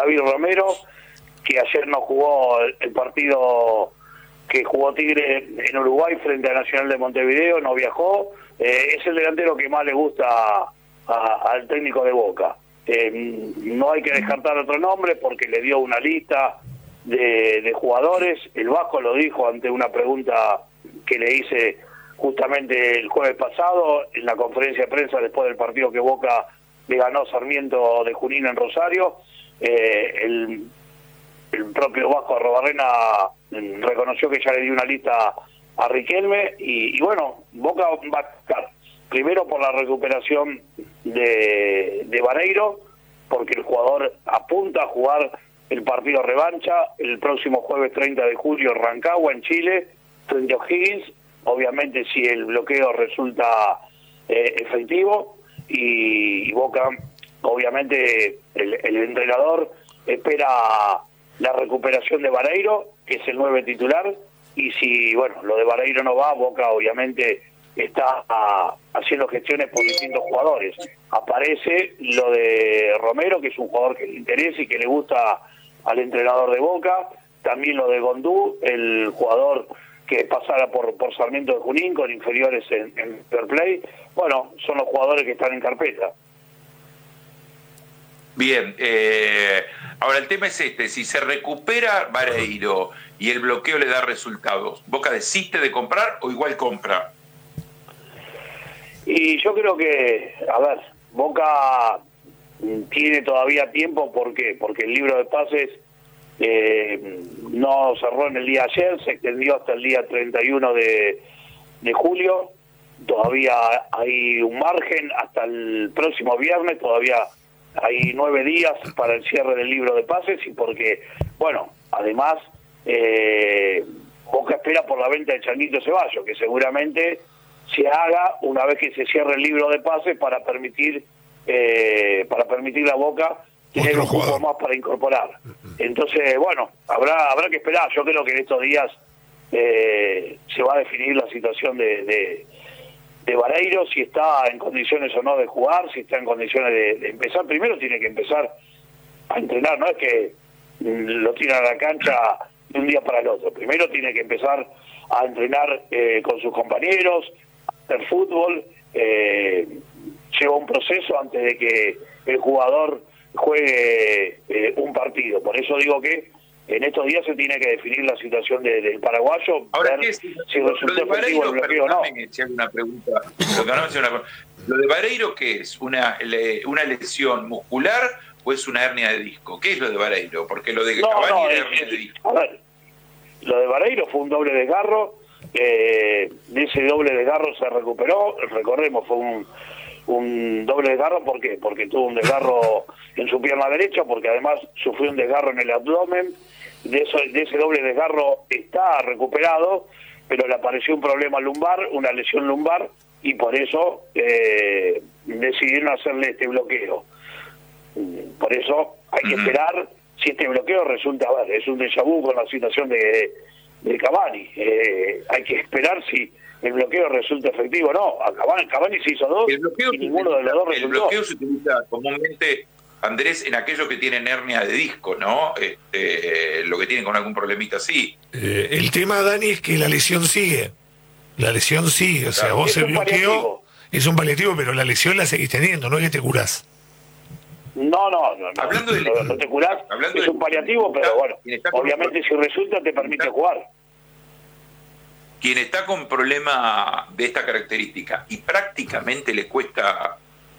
David Romero, que ayer no jugó el partido que jugó Tigre en Uruguay frente a Nacional de Montevideo, no viajó. Es el delantero que más le gusta al técnico de Boca. No hay que descartar otro nombre porque le dio una lista de jugadores. El Vasco lo dijo ante una pregunta que le hice justamente el jueves pasado en la conferencia de prensa después del partido que Boca le ganó Sarmiento de Junín en Rosario. El propio Vasco Arrobarrena reconoció que ya le dio una lista a Riquelme y bueno, Boca va a estar primero por la recuperación de Vareiro, porque el jugador apunta a jugar el partido revancha el próximo jueves 30 de julio en Rancagua, en Chile, frente a O'Higgins, obviamente si el bloqueo resulta efectivo, y Boca, obviamente el entrenador espera la recuperación de Vareiro, que es el 9 titular, y si, bueno, lo de Vareiro no va, Boca obviamente está haciendo gestiones por distintos jugadores. Aparece lo de Romero, que es un jugador que le interesa y que le gusta al entrenador de Boca, también lo de Gondú, el jugador que pasara por Sarmiento de Junín con inferiores en Fair Play. Bueno, son los jugadores que están en carpeta. Bien, ahora el tema es si se recupera Vareiro y el bloqueo le da resultados, ¿Boca desiste de comprar o igual compra? Y yo creo que, a ver, Boca tiene todavía tiempo, ¿por qué? Porque el libro de pases no cerró en el día de ayer, se extendió hasta el día 31 de julio, todavía hay un margen hasta el próximo viernes, todavía hay 9 días para el cierre del libro de pases, y porque, bueno, además Boca espera por la venta de Changuito Ceballos, que seguramente se haga una vez que se cierre el libro de pases para permitir a Boca tener un poco más para incorporar. Entonces, bueno, habrá que esperar. Yo creo que en estos días se va a definir la situación de Vareiro, si está en condiciones o no de jugar, si está en condiciones de empezar. Primero tiene que empezar a entrenar, no es que lo tiran a la cancha de un día para el otro. Primero tiene que empezar a entrenar con sus compañeros, hacer fútbol, lleva un proceso antes de que el jugador juegue un partido. Por eso digo que en estos días se tiene que definir la situación del paraguayo. Ahora, ver si resulta efectivo el bloqueo o no. Una pregunta. Lo de Vareiro, ¿qué es? ¿Una lesión muscular o es una hernia de disco? ¿Qué es lo de Vareiro? Porque lo de Cavani era hernia de disco. A ver, lo de Vareiro fue un doble desgarro. De ese doble desgarro se recuperó. Recordemos, fue un doble desgarro. ¿Por qué? Porque tuvo un desgarro en su pierna derecha, porque además sufrió un desgarro en el abdomen. De ese doble desgarro está recuperado, pero le apareció un problema lumbar, una lesión lumbar, y por eso decidieron hacerle este bloqueo. Por eso hay que esperar si este bloqueo resulta, a ver, es un déjà vu con la situación de Cavani. Hay que esperar si el bloqueo resulta efectivo o no. A Cavani se hizo 2 y ninguno de los dos resultó. El bloqueo se utiliza comúnmente, Andrés, en aquellos que tienen hernia de disco, ¿no? Lo que tienen con algún problemita así. El tema, Dani, es que la lesión sigue. La lesión sigue. O sea, vos el bloqueo es un paliativo, pero la lesión la seguís teniendo, no es que te curás. No. Hablando no te curás, es un paliativo, pero bueno, obviamente si resulta te permite jugar. Quien está con problema de esta característica y prácticamente le cuesta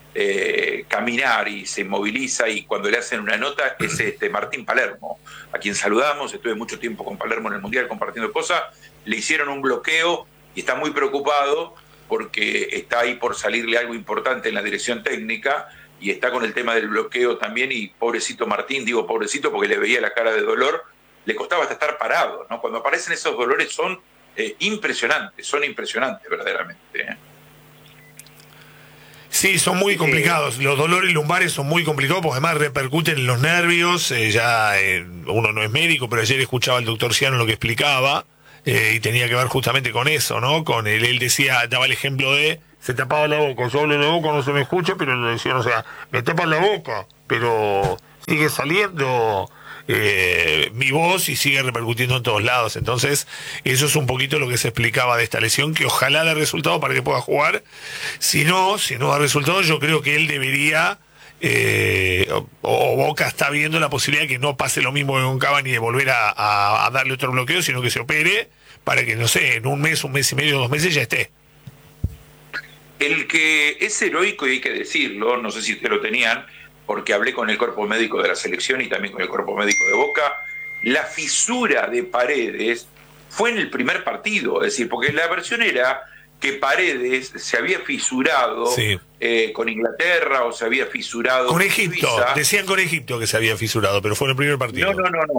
caminar y se moviliza, y cuando le hacen una nota, es Martín Palermo, a quien saludamos. Estuve mucho tiempo con Palermo en el Mundial compartiendo cosas. Le hicieron un bloqueo y está muy preocupado porque está ahí por salirle algo importante en la dirección técnica, y está con el tema del bloqueo también. Y pobrecito Martín, digo pobrecito porque le veía la cara de dolor, le costaba hasta estar parado, ¿no? Cuando aparecen esos dolores son impresionantes verdaderamente. Sí, son muy complicados. Los dolores lumbares son muy complicados porque además repercuten en los nervios. Uno no es médico, pero ayer escuchaba al doctor Ciano lo que explicaba, y tenía que ver justamente con eso, ¿no? Con él decía, daba el ejemplo de se tapaba la boca, yo hablo de la boca, no se me escucha, pero le decían, o sea, me tapan la boca, pero sigue saliendo mi voz y sigue repercutiendo en todos lados. Entonces, eso es un poquito lo que se explicaba de esta lesión, que ojalá dé resultado para que pueda jugar. Si no da resultado, yo creo que él debería, o Boca está viendo la posibilidad de que no pase lo mismo que con Cavani, de volver a darle otro bloqueo, sino que se opere para que, no sé, en un mes y medio, 2 meses ya esté. El que es heroico, y hay que decirlo, no sé si ustedes lo tenían, porque hablé con el cuerpo médico de la selección y también con el cuerpo médico de Boca, la fisura de Paredes fue en el primer partido, es decir, porque la versión era que Paredes se había fisurado con Inglaterra o se había fisurado con Egipto, Suiza. Decían con Egipto que se había fisurado, pero fue en el primer partido.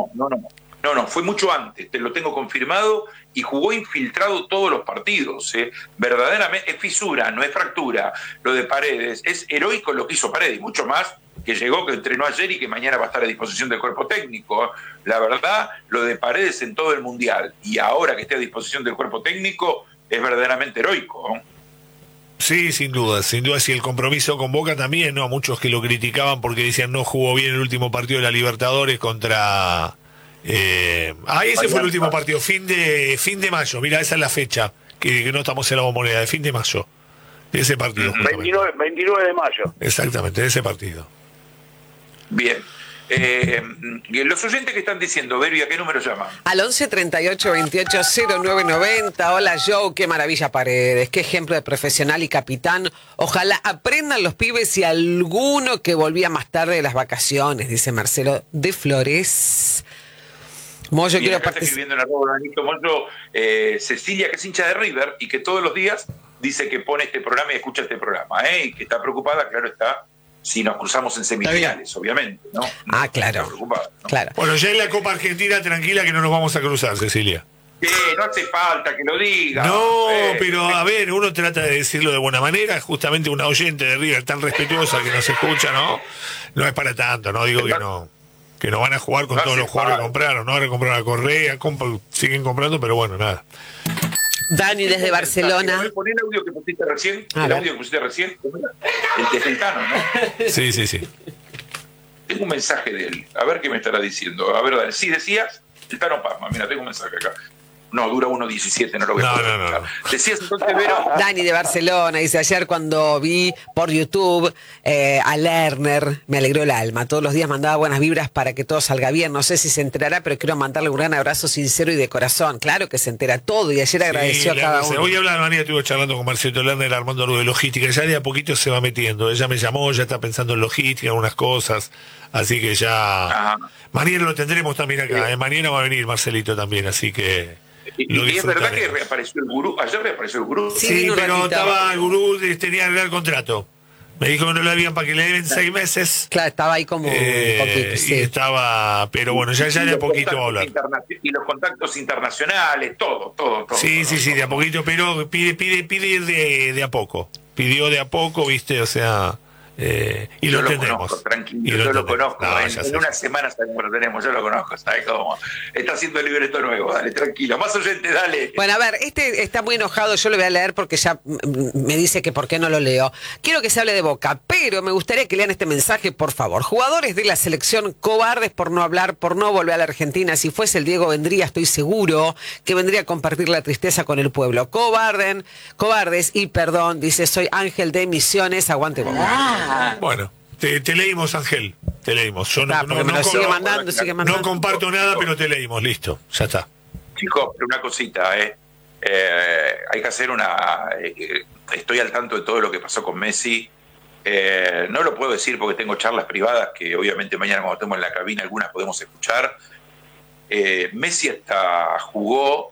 No, fue mucho antes, te lo tengo confirmado, y jugó infiltrado todos los partidos. Verdaderamente es fisura, no es fractura. Lo de Paredes es heroico lo que hizo Paredes, mucho más que llegó, que entrenó ayer y que mañana va a estar a disposición del cuerpo técnico. La verdad, lo de Paredes en todo el Mundial y ahora que esté a disposición del cuerpo técnico es verdaderamente heroico. Sí, sin duda, y el compromiso con Boca también, ¿no? Muchos que lo criticaban porque decían no jugó bien el último partido de la Libertadores contra... ese fue el último partido, fin de mayo, mira, esa es la fecha, que no estamos en la Bombonera, de fin de mayo, de ese partido. 29 de mayo. Exactamente, de ese partido. Bien. Los oyentes que están diciendo, Beru, ¿a qué número llaman? Al 11 38 28 09 90. Hola Joe, qué maravilla Paredes, qué ejemplo de profesional y capitán. Ojalá aprendan los pibes y alguno que volvía más tarde de las vacaciones, dice Marcelo de Flores. Moyo, quiero participar. Está escribiendo en Moyo, Cecilia, que es hincha de River y que todos los días dice que pone este programa y escucha este programa, y que está preocupada, claro está, si nos cruzamos en semifinales, obviamente, ¿no? Claro. ¿No? Claro. Bueno, ya en la Copa Argentina, tranquila que no nos vamos a cruzar, Cecilia. No hace falta que lo diga. No, pero a ver, uno trata de decirlo de buena manera. Justamente una oyente de River tan respetuosa que nos escucha, ¿no? No es para tanto, no digo que no van a jugar con todos los jugadores que compraron, ¿no? Ahora compraron a Correa, siguen comprando, pero bueno, nada. Dani desde Barcelona. ¿Poner el audio que pusiste recién? El audio que pusiste recién, el de Centano, ¿no? Sí. Tengo un mensaje de él. A ver qué me estará diciendo. A ver, dale. Sí, decías, Centano Pasma. Mira, tengo un mensaje acá. No, dura 1.17, no lo voy a poder escuchar. Decías entonces, Vero. Dani de Barcelona dice, ayer cuando vi por YouTube a Lerner, me alegró el alma. Todos los días mandaba buenas vibras para que todo salga bien. No sé si se enterará, pero quiero mandarle un gran abrazo sincero y de corazón. Claro que se entera todo y ayer agradeció a cada uno. Hoy hablando, María, estuve charlando con Marcelo Lerner, armando algo de logística. Ya de a poquito se va metiendo. Ella me llamó, ya está pensando en logística, algunas cosas. Así que ya... Mañana lo tendremos también acá. Mañana va a venir Marcelito también, así que... Y es verdad que reapareció el gurú. Ayer reapareció el gurú. Sí, pero estaba el gurú, tenía que el contrato. Me dijo que no lo habían para que le den 6 meses. Claro, estaba ahí como un poquito, sí. Y estaba, pero bueno, ya de a poquito va a hablar. Y los contactos internacionales, todo. Sí, de a poquito, pero pide ir de a poco. Pidió de a poco, viste, o sea... y yo lo tendremos. Conozco, tranquilo, yo lo conozco. En una semana sabemos lo tenemos, yo lo conozco. ¿Sabes cómo? Está haciendo el libreto nuevo, dale, tranquilo. Más oyente, dale. Bueno, a ver, este está muy enojado, yo lo voy a leer porque ya me dice que por qué no lo leo. Quiero que se hable de Boca, pero me gustaría que lean este mensaje, por favor. Jugadores de la selección cobardes por no hablar, por no volver a la Argentina. Si fuese el Diego vendría, estoy seguro que vendría a compartir la tristeza con el pueblo. Cobardes y perdón, dice, soy Ángel de Misiones, aguante Boca. Bueno, te leímos, Ángel, te leímos. Yo sigue mandando. No comparto nada, pero te leímos, listo, ya está. Chicos, pero una cosita, hay que hacer estoy al tanto de todo lo que pasó con Messi. No lo puedo decir porque tengo charlas privadas que obviamente mañana cuando estemos en la cabina algunas podemos escuchar. Messi hasta jugó,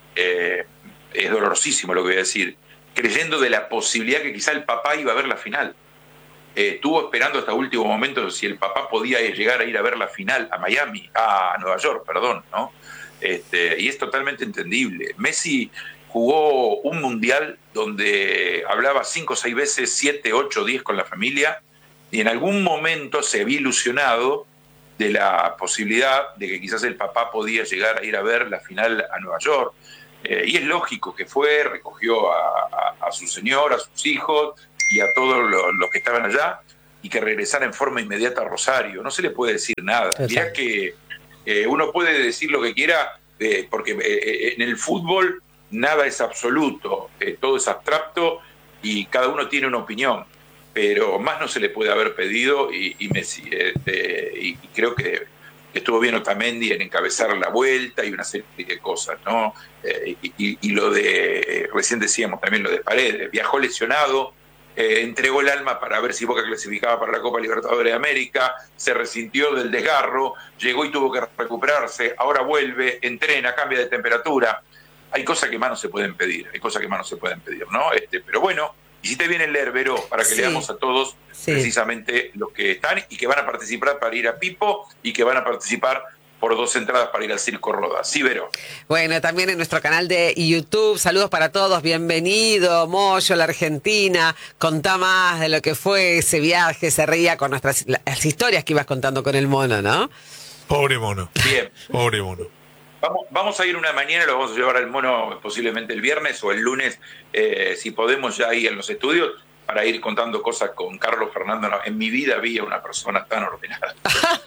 es dolorosísimo lo que voy a decir, creyendo de la posibilidad que quizá el papá iba a ver la final. Estuvo esperando hasta último momento si el papá podía llegar a ir a ver la final a Nueva York, perdón, ¿no? Y es totalmente entendible. Messi jugó un mundial donde hablaba 5 o 6 veces, 7, 8, 10 con la familia, y en algún momento se había ilusionado de la posibilidad de que quizás el papá podía llegar a ir a ver la final a Nueva York. Y es lógico que fue, recogió a su señora, a sus hijos y a todos los que estaban allá, y que regresara en forma inmediata a Rosario. No se le puede decir nada. Mirá que uno puede decir lo que quiera, porque en el fútbol nada es absoluto, todo es abstracto y cada uno tiene una opinión, pero más no se le puede haber pedido y Messi, y creo que estuvo bien Otamendi en encabezar la vuelta y una serie de cosas, ¿no? Y lo de, recién decíamos también lo de Paredes, viajó lesionado, entregó el alma para ver si Boca clasificaba para la Copa Libertadores de América, se resintió del desgarro, llegó y tuvo que recuperarse, ahora vuelve, entrena, cambia de temperatura. Hay cosas que más no se pueden pedir, ¿no? Pero bueno, hiciste bien en leer, Vero, para que leamos a todos precisamente los que están y que van a participar para ir a Pipo y que van a participar por 2 entradas para ir al Circo Rodas. Sí, Vero. Bueno, también en nuestro canal de YouTube, saludos para todos, bienvenido, Moyo, la Argentina, contá más de lo que fue ese viaje, se reía con las historias que ibas contando con el mono, ¿no? Pobre mono. Bien. Pobre mono. Vamos a ir una mañana, lo vamos a llevar al mono posiblemente el viernes o el lunes, si podemos ya ahí en los estudios, para ir contando cosas con Carlos Fernando. No, en mi vida vi a una persona tan ordenada.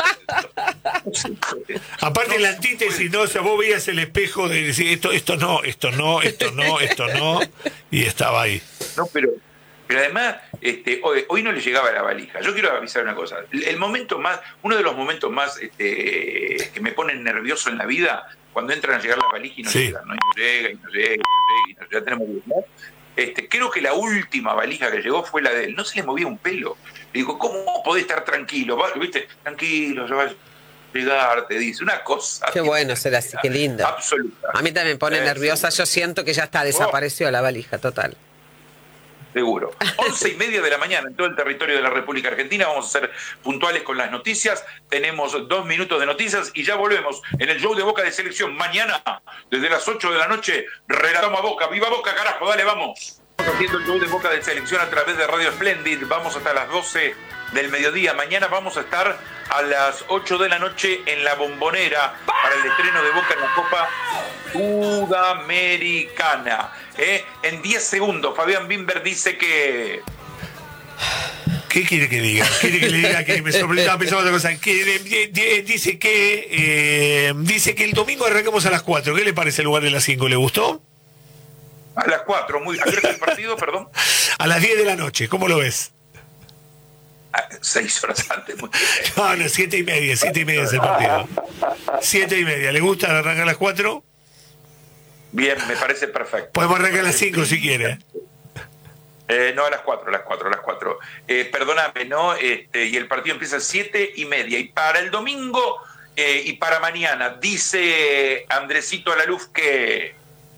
Aparte la antítesis, ¿no? O sea, vos veías el espejo de decir esto no, y estaba ahí. No, pero además, hoy no le llegaba la valija. Yo quiero avisar una cosa. Uno de los momentos más que me ponen nervioso en la vida, cuando entran a llegar las valijas y no llegan, ¿no? Y no llega, ya tenemos que, ¿no? Creo que la última valija que llegó fue la de él. No se le movía un pelo. Le digo, ¿cómo podés estar tranquilo? ¿Viste? Tranquilo, yo voy a llegar, te dice. Una cosa. Qué bueno ser así, qué lindo. Absoluta. A mí también me pone nerviosa. Yo siento que ya está, desapareció la valija, total. Seguro. 11:30 de la mañana en todo el territorio de la República Argentina. Vamos a ser puntuales con las noticias. Tenemos 2 minutos de noticias y ya volvemos en el show de Boca de Selección. Mañana, desde las 8 de la noche, relatamos a Boca. ¡Viva Boca, carajo! Dale, vamos. Estamos haciendo el show de Boca de Selección a través de Radio Splendid. Vamos hasta las 12 del mediodía. Mañana vamos a estar a las 8 de la noche en la Bombonera para el estreno de Boca en la Copa Sudamericana. En 10 segundos, Fabián Bimber dice que... ¿Qué quiere que diga? ¿Quiere que le diga que me sorprendaba pensando otra cosa? Dice que el domingo arrancamos a las 4. ¿Qué le parece el lugar de las 5? ¿Le gustó? A las 4, ¿a qué hora es el partido, perdón? A las 10 de la noche, ¿cómo lo ves? 6 horas antes. Muy bien. No, 7:30 es el partido. 7:30, ¿le gusta arrancar a las 4? Bien, me parece perfecto. Podemos arrancar a las 5 si quiere. No, a las 4. Perdóname, ¿no? Y el partido empieza a 7:30. Y para el domingo y para mañana, dice Andresito Alaluf que...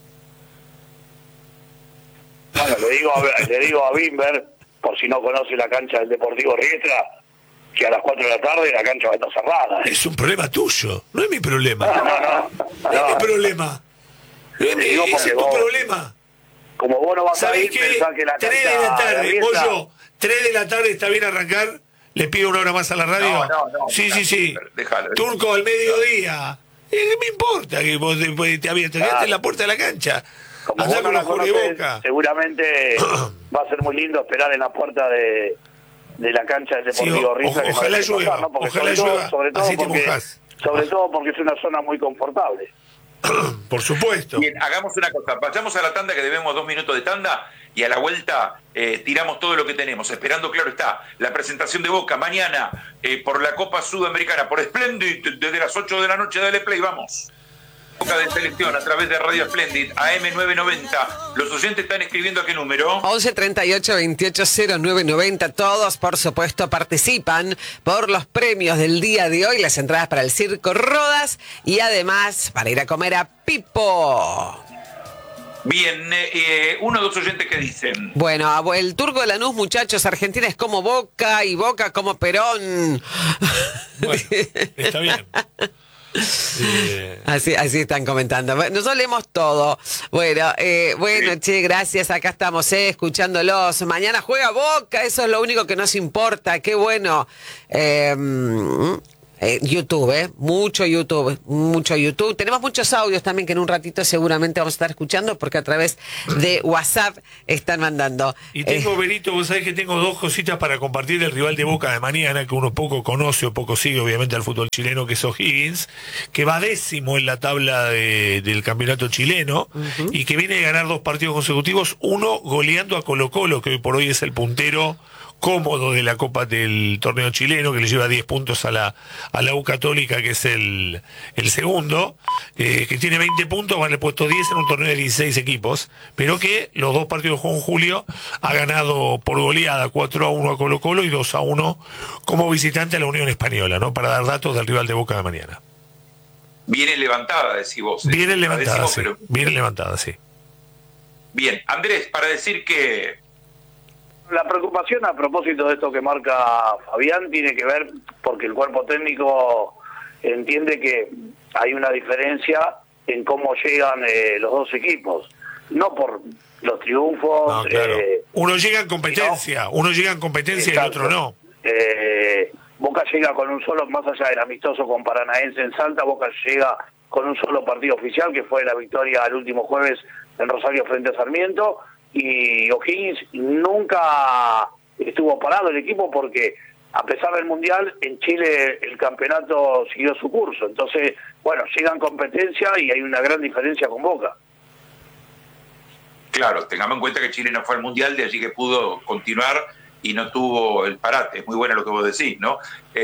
Bueno, le digo a Bimber, por si no conoce la cancha del Deportivo Riestra, que a las 4 de la tarde la cancha va a estar cerrada. Es un problema tuyo, no es mi problema. No es mi problema. Es tu problema. Como vos no vas a ir, pensás que la 3 de la tarde, Pollo, 3 de la tarde está bien arrancar. ¿Le pido una hora más a la radio? No. Sí. Déjalo. Turco al mediodía. ¿Qué me importa que vos te abiertas? Quedate en la puerta de la cancha. Como vos no la conocés, seguramente va a ser muy lindo esperar en la puerta de la cancha del Deportivo Riestra. Ojalá llueva, ¿no? Ojalá llueva. Sobre todo porque es una zona muy confortable. Por supuesto. Bien, hagamos una cosa, vayamos a la tanda, que debemos 2 minutos de tanda, y a la vuelta tiramos todo lo que tenemos, esperando, claro está, la presentación de Boca mañana por la Copa Sudamericana, por Splendid, desde las 8 de la noche. Dale play, vamos. Boca de Selección a través de Radio Splendid, AM990. Los oyentes están escribiendo a qué número. 11 38 28 0990. Todos, por supuesto, participan por los premios del día de hoy, las entradas para el Circo Rodas y además para ir a comer a Pipo. Bien, uno o dos oyentes que dicen. Bueno, el Turco de Lanús, muchachos, Argentina es como Boca y Boca como Perón. Bueno, está bien. Así están comentando. Nosotros leemos todo. Bueno, che, gracias. Acá estamos, escuchándolos. Mañana juega Boca, eso es lo único que nos importa. Qué bueno. YouTube, mucho YouTube, mucho YouTube. Tenemos muchos audios también que en un ratito seguramente vamos a estar escuchando porque a través de WhatsApp están mandando. Y tengo, Benito, vos sabés que tengo dos cositas para compartir del rival de Boca de mañana, que uno poco conoce o poco sigue obviamente al fútbol chileno, que es O'Higgins, que va 10º en la tabla del campeonato chileno y que viene de ganar 2 partidos consecutivos, uno goleando a Colo-Colo, que hoy por hoy es el puntero cómodo de la Copa del torneo chileno, que le lleva 10 puntos a la U Católica, que es el segundo, que tiene 20 puntos, va en el puesto 10 en un torneo de 16 equipos, pero que los 2 partidos con Julio ha ganado por goleada 4-1 a Colo-Colo y 2-1 como visitante a la Unión Española, ¿no? Para dar datos del rival de Boca de mañana. Viene levantada, decís vos. Viene levantada, decimos, sí. Pero... Viene levantada, sí. Bien, Andrés, para decir que... La preocupación a propósito de esto que marca Fabián tiene que ver porque el cuerpo técnico entiende que hay una diferencia en cómo llegan los dos equipos, no por los triunfos. No, claro. Uno llega en competencia, y el otro no. Boca llega con un solo, más allá del amistoso con Paranaense en Salta, Boca llega con un solo partido oficial, que fue la victoria el último jueves en Rosario frente a Sarmiento, y O'Higgins nunca estuvo parado el equipo porque a pesar del Mundial en Chile el campeonato siguió su curso, entonces bueno, llega en competencia y hay una gran diferencia con Boca. Claro, tengamos en cuenta que Chile no fue al Mundial, de allí que pudo continuar y no tuvo el parate. Es muy bueno lo que vos decís, ¿no?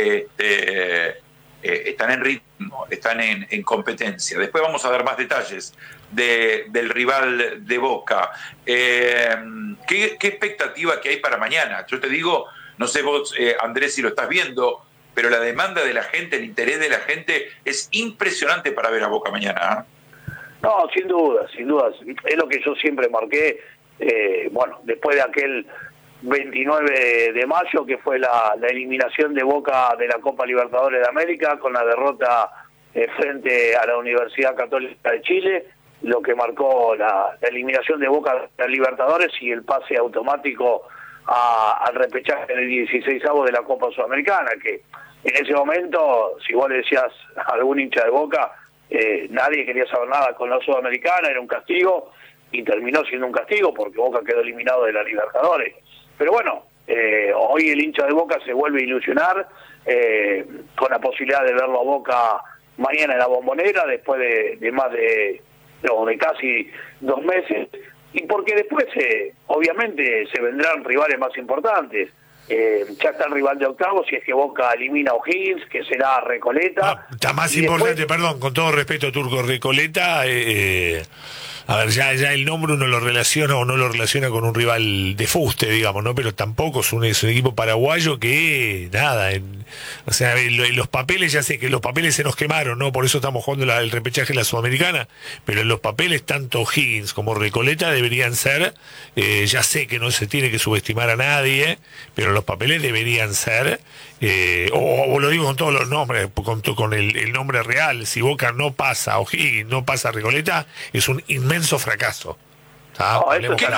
Están en ritmo, están en competencia. Después vamos a dar más detalles del rival de Boca. ¿Qué expectativa que hay para mañana? Yo te digo, no sé vos, Andrés, si lo estás viendo, pero la demanda de la gente, el interés de la gente es impresionante para ver a Boca mañana. No, sin duda. Es lo que yo siempre marqué, bueno, después de aquel 29 de mayo, que fue la eliminación de Boca de la Copa Libertadores de América, con la derrota frente a la Universidad Católica de Chile, lo que marcó la eliminación de Boca de la Libertadores y el pase automático al repechaje del 16avo de la Copa Sudamericana, que en ese momento, si vos le decías a algún hincha de Boca, nadie quería saber nada con la Sudamericana, era un castigo, y terminó siendo un castigo porque Boca quedó eliminado de la Libertadores. Pero bueno, hoy el hincha de Boca se vuelve a ilusionar con la posibilidad de verlo a Boca mañana en la Bombonera, después de más de casi 2 meses, y porque después obviamente se vendrán rivales más importantes. Ya está el rival de octavos, si es que Boca elimina a O'Higgins, que será Recoleta. Está más importante, después... perdón, con todo respeto, Turco, Recoleta, a ver, ya el nombre uno lo relaciona o no lo relaciona con un rival de fuste, digamos, ¿no? Pero tampoco es un equipo paraguayo que, nada, o sea, los papeles, ya sé que los papeles se nos quemaron, ¿no? Por eso estamos jugando el repechaje de la Sudamericana, pero en los papeles tanto O'Higgins como Recoleta deberían ser, ya sé que no se tiene que subestimar a nadie, pero los papeles deberían ser, o lo digo con todos los nombres, con el nombre real, si Boca no pasa O'Higgins, no pasa Recoleta, es un inmenso fracaso. No,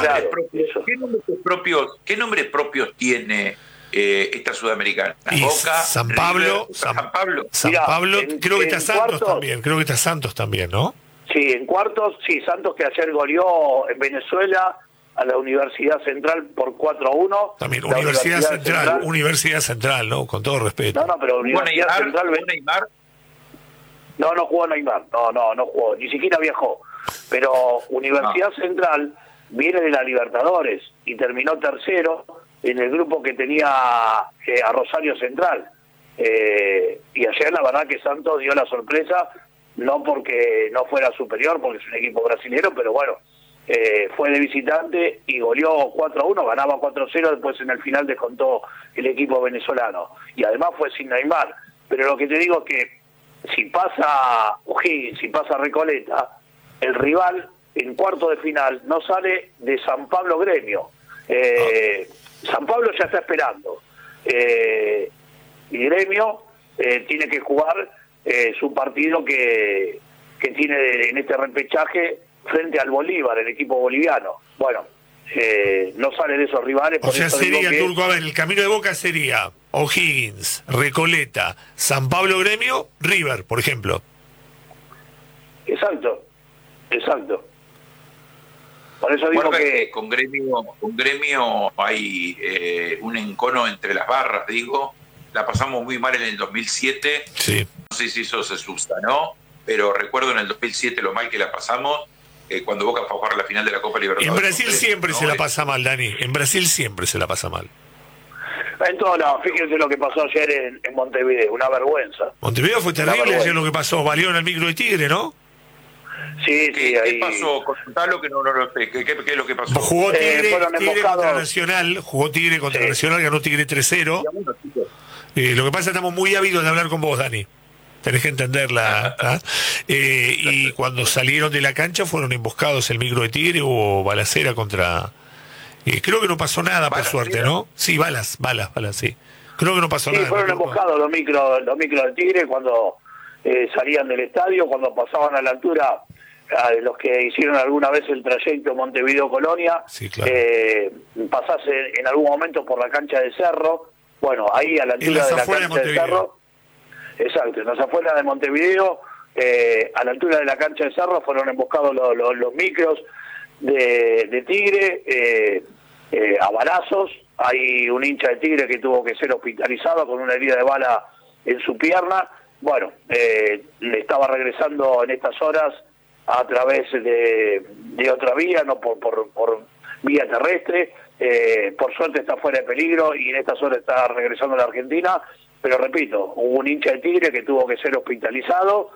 ¿Qué nombres propios tiene esta Sudamericana? Boca, San Pablo, Mirá, creo que está Santos también, Santos también, ¿no? Sí, en cuartos, sí, Santos, que ayer goleó en Venezuela a la Universidad Central por 4-1. También Universidad Central, ¿no? Con todo respeto. No, pero Universidad Central... Neymar. No jugó Neymar, no jugó, ni siquiera viajó. Pero Universidad Central viene de la Libertadores y terminó tercero en el grupo que tenía a Rosario Central. Y ayer la verdad que Santos dio la sorpresa, no porque no fuera superior, porque es un equipo brasilero, pero bueno, fue de visitante y goleó 4-1, ganaba 4-0, después en el final descontó el equipo venezolano. Y además fue sin Neymar. Pero lo que te digo es que si pasa O'Higgins, si pasa Recoleta, el rival en cuarto de final no sale de San Pablo Gremio. San Pablo ya está esperando. Y Gremio tiene que jugar su partido que tiene en este repechaje frente al Bolívar, el equipo boliviano. Bueno, no sale de esos rivales. O por sea, eso digo sería, que- Turco, a ver, el camino de Boca sería O'Higgins, Recoleta, San Pablo Gremio, River, por ejemplo. Exacto. Por eso digo Guarda que... que con gremio hay un encono entre las barras, digo. La pasamos muy mal en el 2007. Sí. No sé si eso se subsanó, pero recuerdo en el 2007 lo mal que la pasamos cuando Boca fue a jugar la final de la Copa Libertadores. En Brasil con Gremio, siempre ¿no? se la pasa mal, Dani. En Brasil siempre se la pasa mal. En todo lado, fíjense lo que pasó ayer en Montevideo, una vergüenza. Montevideo fue terrible vergüenza. ayer lo que pasó. Valieron el micro de Tigre, ¿no? Sí, ¿Qué ahí... pasó? Contalo que no lo sé. ¿Qué es lo que pasó? Jugó Tigre, fueron Tigre emboscados. contra Nacional. Jugó Tigre contra Sí. Nacional, ganó Tigre 3-0. Lo que pasa es que estamos muy ávidos de hablar con vos, Dani. Tenés que entenderla. ¿ah? Y cuando salieron de la cancha fueron emboscados el micro de Tigre, hubo balacera contra... creo que no pasó nada, por ¿Balas, suerte, sí? ¿no? Sí, balas, sí. Creo que no pasó Sí, nada. fueron ¿no? emboscados los micros del Tigre cuando salían del estadio, cuando pasaban a la altura, los que hicieron alguna vez el trayecto Montevideo-Colonia, Sí, claro. pasás en algún momento por la cancha de Cerro, bueno, ahí a la En altura las de la afueras cancha de de Montevideo. Cerro, exacto, en las afueras de Montevideo, a la altura de la cancha de Cerro fueron emboscados los micros de Tigre, a balazos. Hay un hincha de Tigre que tuvo que ser hospitalizado con una herida de bala en su pierna. Bueno, le estaba regresando en estas horas a través de otra vía, no por vía terrestre. Por suerte está fuera de peligro y en estas horas está regresando a la Argentina. Pero repito, hubo un hincha de Tigre que tuvo que ser hospitalizado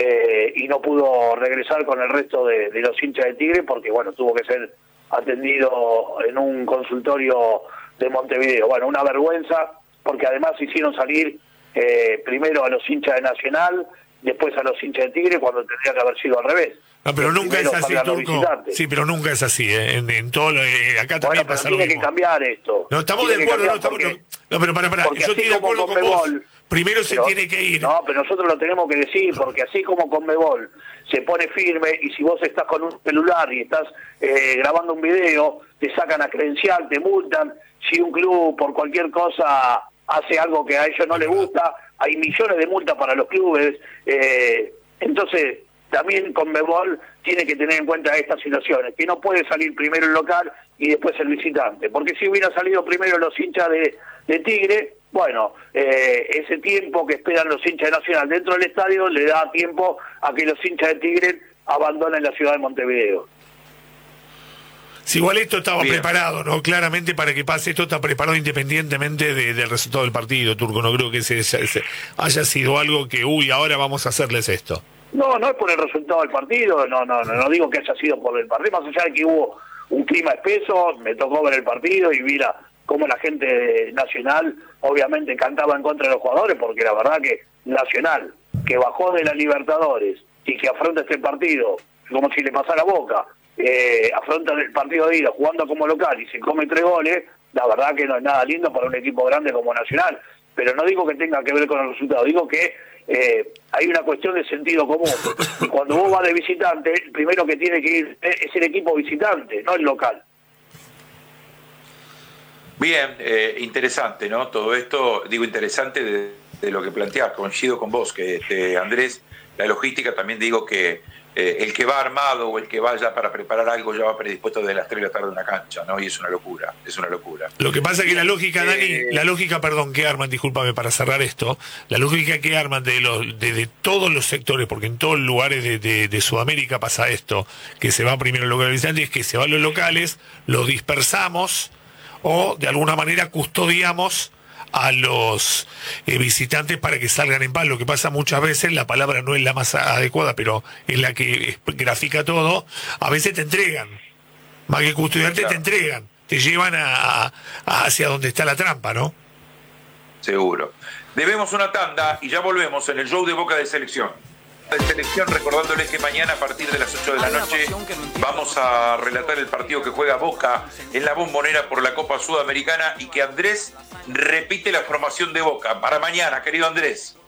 y no pudo regresar con el resto de los hinchas de Tigre porque, bueno, tuvo que ser atendido en un consultorio de Montevideo. Bueno, una vergüenza, porque además hicieron salir primero a los hinchas de Nacional, después a los hinchas de Tigre, cuando tendría que haber sido al revés. No, pero nunca es Primero así, salgan los Turco. visitantes. Sí, pero nunca es así. En todo acá Bueno, también pero pasa lo tiene que mismo. cambiar esto. No, estamos Tiene de que acuerdo, no, cambiar estamos, porque- no, pero para. porque Yo así estoy de como acuerdo con vos. Conmebol, Primero se pero- tiene que ir. No, pero nosotros lo tenemos que decir, porque así como Conmebol se pone firme y si vos estás con un celular y estás grabando un video, te sacan a credencial, te multan. Si un club por cualquier cosa hace algo que a ellos no les gusta, hay millones de multas para los clubes. Entonces, también Conmebol tiene que tener en cuenta estas situaciones, que no puede salir primero el local y después el visitante, porque si hubiera salido primero los hinchas de Tigre, bueno, ese tiempo que esperan los hinchas de Nacional dentro del estadio le da tiempo a que los hinchas de Tigre abandonen la ciudad de Montevideo. Si igual esto estaba Bien. preparado, ¿no? Claramente para que pase esto está preparado independientemente del resultado del partido, Turco. No creo que haya sido algo que, ahora vamos a hacerles esto. No, no es por el resultado del partido, no digo que haya sido por el partido, más allá de que hubo un clima espeso, me tocó ver el partido y vi cómo la gente Nacional obviamente cantaba en contra de los jugadores, porque la verdad que Nacional, que bajó de la Libertadores y que afronta este partido como si le pasara Boca, afronta el partido de ida jugando como local y se come 3 goles, la verdad que no es nada lindo para un equipo grande como Nacional. Pero no digo que tenga que ver con el resultado, digo que hay una cuestión de sentido común. Y cuando vos vas de visitante, el primero que tiene que ir es el equipo visitante, no el local. Bien, interesante, ¿no? Todo esto, digo, interesante de lo que planteás, coincido con vos, que Andrés, la logística también digo que el que va armado o el que vaya para preparar algo ya va predispuesto desde las 3 de la tarde a una cancha, ¿no? Y es una locura, es una locura. Lo que pasa es que la lógica, Dani, que arman, discúlpame para cerrar esto, la lógica que arman de todos los sectores, porque en todos los lugares de Sudamérica pasa esto, que se va primero el local visitante, es que se van los locales, los dispersamos o de alguna manera custodiamos a los visitantes para que salgan en paz. Lo que pasa muchas veces, la palabra no es la más adecuada, pero es la que grafica todo, a veces te entregan, más que custodiarte, Claro. te entregan, te llevan hacia donde está la trampa, ¿no? Seguro. Debemos una tanda y ya volvemos en el show de Boca de Selección. De Selección, recordándoles que mañana a partir de las 8 de la noche vamos a relatar el partido que juega Boca en la Bombonera por la Copa Sudamericana y que Andrés repite la formación de Boca para mañana, querido Andrés.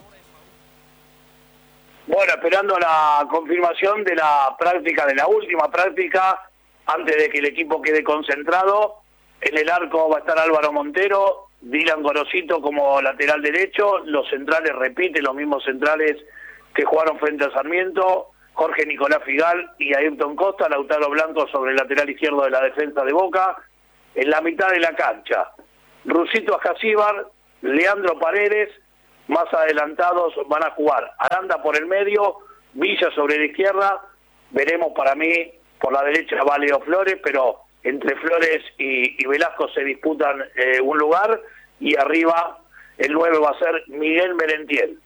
Bueno, esperando la confirmación de la práctica, de la última práctica antes de que el equipo quede concentrado, en el arco va a estar Álvaro Montero, Dylan Gorosito como lateral derecho, los centrales repiten, los mismos centrales que jugaron frente a Sarmiento, Jorge Nicolás Figal y Ayrton Costa, Lautaro Blanco sobre el lateral izquierdo de la defensa de Boca. En la mitad de la cancha, Rusito Ajacíbar, Leandro Paredes, más adelantados van a jugar Aranda por el medio, Villa sobre la izquierda, veremos para mí por la derecha va Leo Flores, pero entre Flores y Velasco se disputan un lugar, y arriba el 9 va a ser Miguel Merentiel.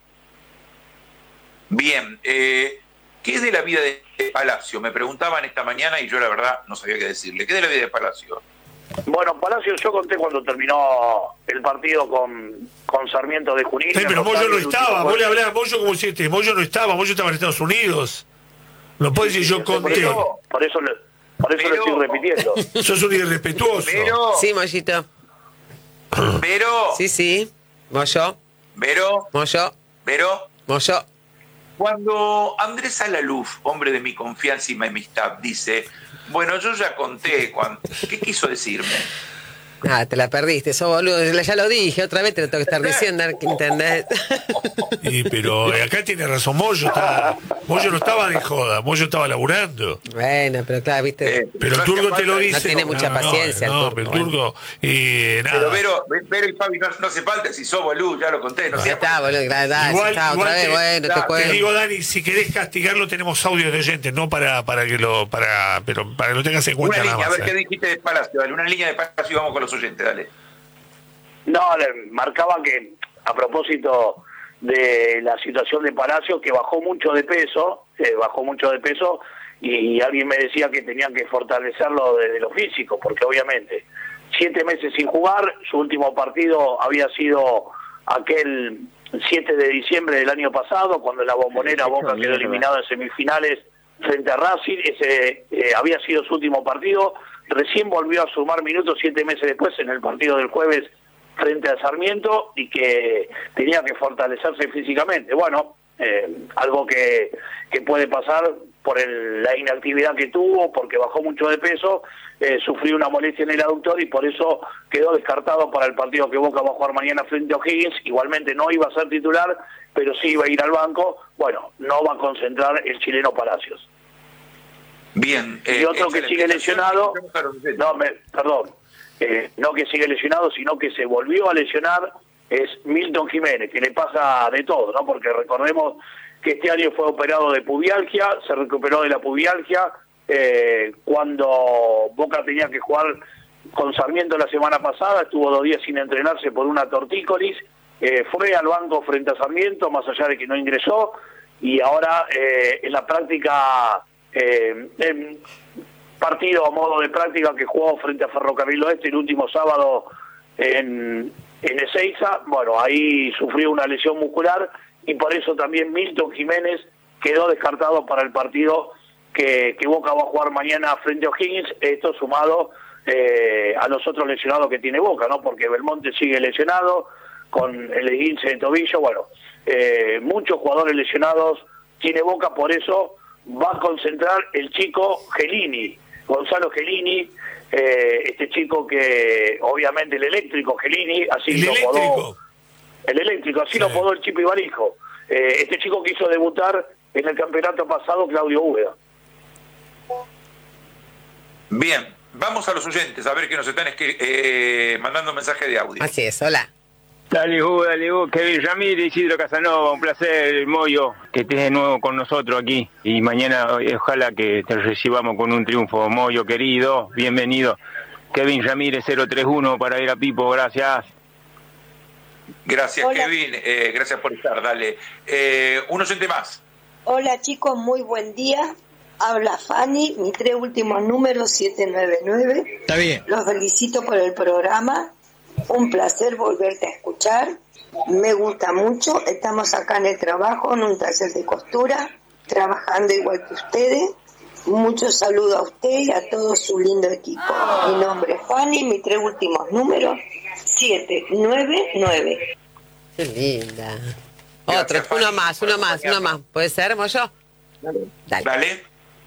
Bien, ¿qué es de la vida de Palacio? Me preguntaban esta mañana y yo la verdad no sabía qué decirle. ¿Qué es de la vida de Palacio? Bueno, Palacio, yo conté cuando terminó el partido con Sarmiento de Junín. Sí, pero Moyo no estaba, vos le hablás a Moyo como si Moyo no estaba en Estados Unidos. No puede decir yo conté. Por eso lo estoy repitiendo. Sos un irrespetuoso. Sí, Mollito. Pero... Sí. Moyo. Moyo. Cuando Andrés Alaluf, hombre de mi confianza y mi amistad, dice, bueno, yo ya conté, ¿qué quiso decirme? Ah, te la perdiste, sos boludo. Ya lo dije, otra vez te lo tengo que estar diciendo, ¿entendés? Sí, pero acá tiene razón Moyo. Moyo no estaba de joda, Moyo estaba laburando. Bueno, pero claro, viste. Pero el Turco te lo dice. No tiene mucha paciencia. No, pero el Turco. Pero Vero y Fabi, no hace falta, si sos boludo, ya lo conté. No Ya está, boludo, claro, igual otra vez, bueno, te te cuento. digo, Dani, si querés castigarlo, tenemos audio de oyentes, no para que lo tengas en cuenta. Una línea, nada a más, ver qué dijiste de Palacio, dale, una línea de Palacio y vamos con los oyentes, dale. No, le marcaba que a propósito de la situación de Palacio, que bajó mucho de peso, y alguien me decía que tenían que fortalecerlo desde lo físico, porque obviamente 7 meses sin jugar, su último partido había sido aquel 7 de diciembre del año pasado, cuando en la Bombonera Boca quedó eliminado en semifinales frente a Racing. Ese había sido su último partido, recién volvió a sumar minutos 7 meses después en el partido del jueves frente a Sarmiento, y que tenía que fortalecerse físicamente. Bueno, algo que puede pasar por la inactividad que tuvo, porque bajó mucho de peso, sufrió una molestia en el aductor y por eso quedó descartado para el partido que Boca va a jugar mañana frente a O'Higgins. Igualmente no iba a ser titular, pero sí iba a ir al banco. Bueno, no va a concentrar el chileno Palacios. Bien. Y otro que sigue lesionado, no que sigue lesionado, sino que se volvió a lesionar, es Milton Jiménez, que le pasa de todo, ¿no? Porque recordemos que este año fue operado de pubialgia, se recuperó de la pubialgia cuando Boca tenía que jugar con Sarmiento la semana pasada, estuvo 2 días sin entrenarse por una tortícolis, fue al banco frente a Sarmiento, más allá de que no ingresó, y ahora en la práctica, partido a modo de práctica que jugó frente a Ferrocarril Oeste el último sábado en Ezeiza, bueno, ahí sufrió una lesión muscular, y por eso también Milton Jiménez quedó descartado para el partido que Boca va a jugar mañana frente a O'Higgins. Esto sumado a los otros lesionados que tiene Boca, ¿no? Porque Belmonte sigue lesionado con el esguince de tobillo. Bueno, muchos jugadores lesionados tiene Boca, por eso va a concentrar el chico Gelini, Gonzalo Gelini, este chico que obviamente el eléctrico Gelini, así lo apodó. El eléctrico, así lo apodó el Chipo Ibarijo. Este chico que hizo debutar en el campeonato pasado, Claudio Úbeda. Bien, vamos a los oyentes, a ver que nos están mandando mensaje de audio. Así es, hola. Dale, Kevin Ramírez, Isidro Casanova, un placer, Moyo, que estés de nuevo con nosotros aquí. Y mañana ojalá que te recibamos con un triunfo, Moyo querido, bienvenido. Kevin Ramírez 031 para ir a Pipo, gracias. Gracias, Hola. Kevin, gracias por estar, dale. Un oyente más. Hola chicos, muy buen día. Habla Fanny, mi 3 últimos números 799. Está bien. Los felicito por el programa. Un placer volverte a escuchar. Me gusta mucho. Estamos acá en el trabajo, en un taller de costura, trabajando igual que ustedes. Muchos saludos a usted y a todo su lindo equipo. Mi nombre es Fanny, mi 3 últimos números 799. Qué linda. Gracias, Otro, Fanny, uno más. ¿Puede ser, Moyo? Dale. Dale.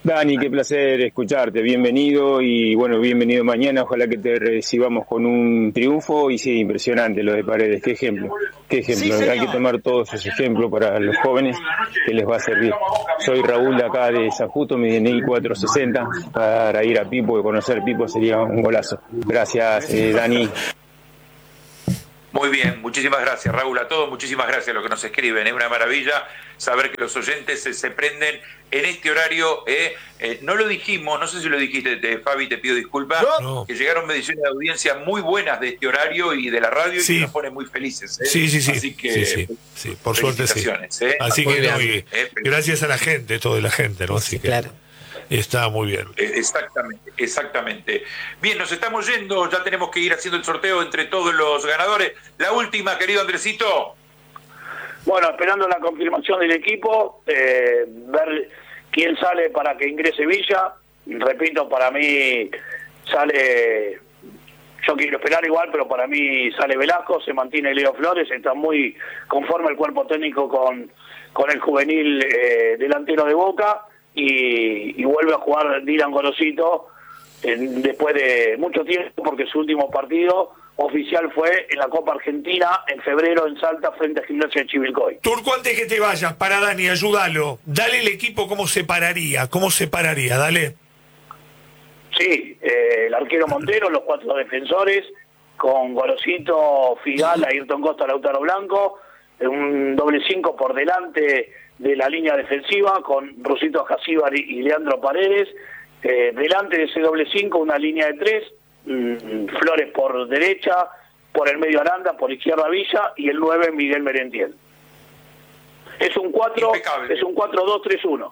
Dani, qué placer escucharte, bienvenido y bueno, bienvenido mañana, ojalá que te recibamos con un triunfo y sí, impresionante lo de Paredes, qué ejemplo, Sí, hay que tomar todos esos ejemplos para los jóvenes que les va a servir. Soy Raúl de acá de San Justo, mi DNI 460, para ir a Pipo y conocer Pipo sería un golazo. Gracias, Dani. Muy bien, muchísimas gracias, Raúl. A todos, muchísimas gracias a los que nos escriben. Es una maravilla saber que los oyentes se prenden en este horario. No lo dijimos, no sé si lo dijiste, Fabi, te pido disculpas, No. que llegaron mediciones de audiencia muy buenas de este horario y de la radio y que nos ponen muy felices. Sí. Así que, sí, por suerte sí. Así que no, y gracias a la gente, toda la gente, ¿no? Así que Claro. está muy bien. Exactamente. Bien, nos estamos yendo, ya tenemos que ir haciendo el sorteo entre todos los ganadores. La última, querido Andresito. Bueno, esperando la confirmación del equipo, ver quién sale para que ingrese Villa. Repito, para mí sale, yo quiero esperar igual, pero para mí sale Velasco, se mantiene Leo Flores, está muy conforme el cuerpo técnico con el juvenil delantero de Boca y vuelve a jugar Dylan Gorosito después de mucho tiempo, porque su último partido oficial fue en la Copa Argentina en febrero en Salta frente a Gimnasia de Chivilcoy. Turco, antes que te vayas, para Dani, ayúdalo. Dale el equipo cómo separaría, dale. Sí, el arquero Montero, los 4 defensores, con Gorosito, Figal, Ayrton Costa, Lautaro Blanco, un doble 5 por delante de la línea defensiva, con Rusito Jacíbar y Leandro Paredes, delante de ese doble 5 una línea de 3, Flores por derecha, por el medio Aranda, por izquierda Villa y el 9 Miguel Merentiel. Es un 4-2-3-1.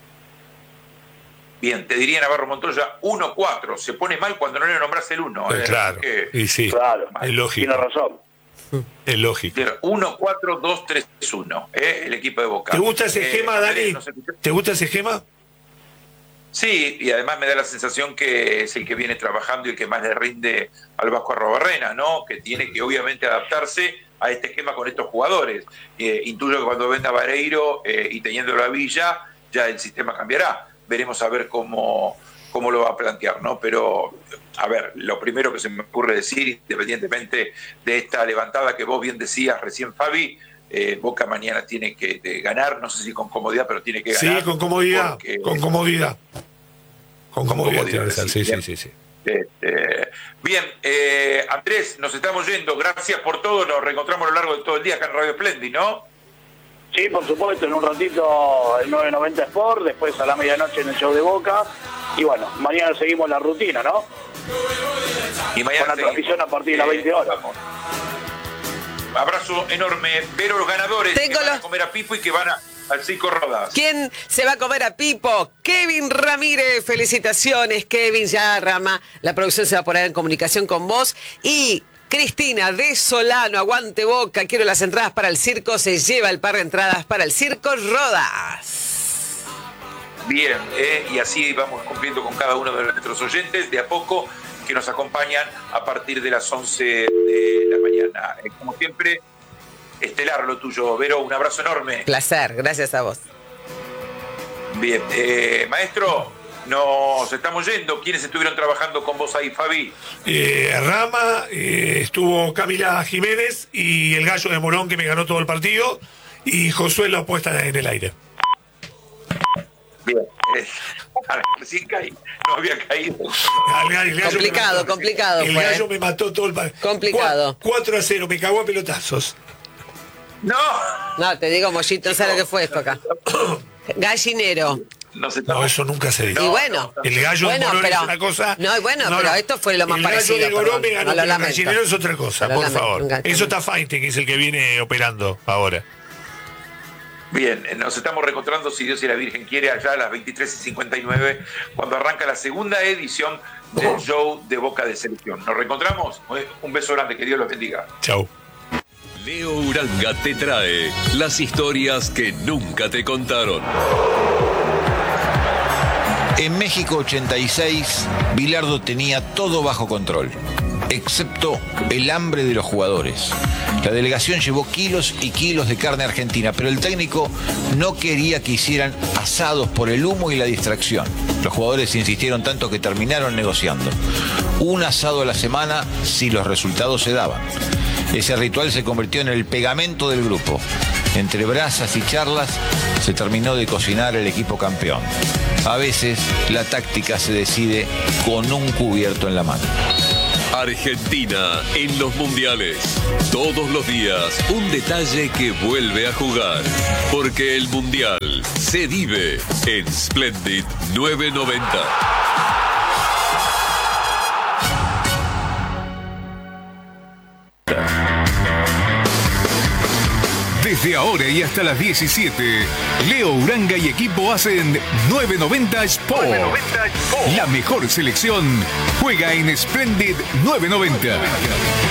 Bien, te diría Navarro Montoya 1-4. Se pone mal cuando no le nombras el 1. Claro, y sí, claro, es lógico. Tiene razón. Es lógico. 1-4-2-3-1, el equipo de Boca. ¿Te gusta ese esquema, Dani? ¿Te gusta ese esquema? Sí, y además me da la sensación que es el que viene trabajando y el que más le rinde al Vasco Arrobarrena, ¿no? Que tiene que obviamente adaptarse a este esquema con estos jugadores. Intuyo que cuando venda Vareiro y teniendo la Villa, ya el sistema cambiará. Veremos a ver cómo lo va a plantear, ¿no? Pero, a ver, lo primero que se me ocurre decir, independientemente de esta levantada que vos bien decías recién, Fabi, Boca mañana tiene que ganar, no sé si con comodidad, pero tiene que ganar. Sí, con comodidad, porque, con comodidad. Con comodidad tiene que ser, sí. Bien, Andrés, nos estamos yendo, gracias por todo, nos reencontramos a lo largo de todo el día acá en Radio Splendid, ¿no? Sí, por supuesto, en un ratito el 990 Sport, después a la medianoche en el show de Boca, y bueno, mañana seguimos la rutina, ¿no? Y mañana con la transmisión a partir de las 20 horas. Abrazo enorme, pero los ganadores que van a comer a Pipo y que van al Circo Rodas. ¿Quién se va a comer a Pipo? Kevin Ramírez, felicitaciones, Kevin, ya Rama, la producción se va a poner en comunicación con vos. Y Cristina de Solano, aguante Boca, quiero las entradas para el circo, se lleva el par de entradas para el Circo Rodas. Bien, y así vamos cumpliendo con cada uno de nuestros oyentes, de a poco, que nos acompañan a partir de las 11 de la mañana. Como siempre, estelar lo tuyo, Vero, un abrazo enorme. Placer, gracias a vos. Bien, maestro, nos estamos yendo. ¿Quiénes estuvieron trabajando con vos ahí, Fabi? Rama, estuvo Camila Jiménez y el gallo de Morón que me ganó todo el partido, y Josué la puesta en el aire. Bien, recién caí, no había caído. Complicado el fue. gallo me mató todo el partido. Complicado. 4-0, me cagó a pelotazos. No, te digo, Mollito, no sabes lo que fue esto acá. Gallinero. No, eso nunca se dice. Y bueno. El gallo de Morón es una cosa. No, pero esto fue lo más parecido. El gallo de Morón me ganó, pero el gallinero es otra cosa, por favor. Eso está Feinstein, que es el que viene operando ahora. Bien, nos estamos reencontrando, si Dios y la Virgen quiere, allá a las 23:59, cuando arranca la segunda edición del show de Boca de Selección. ¿Nos reencontramos? Un beso grande, que Dios los bendiga. Chau. Leo Uranga te trae las historias que nunca te contaron. En México 86, Bilardo tenía todo bajo control. excepto el hambre de los jugadores. La delegación llevó kilos y kilos de carne argentina, pero el técnico no quería que hicieran asados por el humo y la distracción. Los jugadores insistieron tanto que terminaron negociando un asado a la semana si los resultados se daban. Ese ritual se convirtió en el pegamento del grupo. Entre brasas y charlas se terminó de cocinar el equipo campeón. A veces la táctica se decide con un cubierto en la mano. Argentina en los mundiales. Todos los días un detalle que vuelve a jugar. Porque el mundial se vive en Splendid 990. Desde ahora y hasta las 17, Leo Uranga y equipo hacen 990 Sport. La mejor selección juega en Splendid 990.